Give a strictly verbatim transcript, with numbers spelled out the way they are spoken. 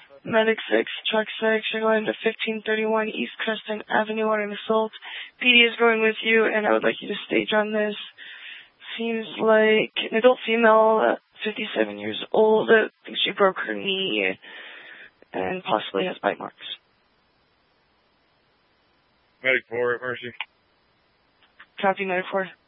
Medic six, Truck six, you're going to fifteen thirty-one East Crescent Avenue on an assault. P D is going with you, and I would like you to stage on this. Seems like an adult female, uh, fifty-seven years old. I think she broke her knee and possibly has bite marks. Medic four at Mercy. Copy, Medic four.